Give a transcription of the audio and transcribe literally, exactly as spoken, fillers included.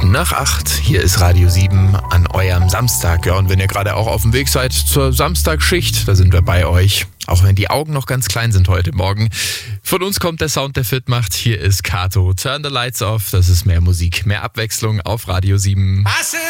nach acht. Hier ist Radio sieben an eurem Samstag. Ja, und wenn ihr gerade auch auf dem Weg seid zur Samstagsschicht, da sind wir bei euch. Auch wenn die Augen noch ganz klein sind heute Morgen. Von uns kommt der Sound, der fit macht. Hier ist Kato. Turn the lights off. Das ist mehr Musik, mehr Abwechslung auf Radio sieben.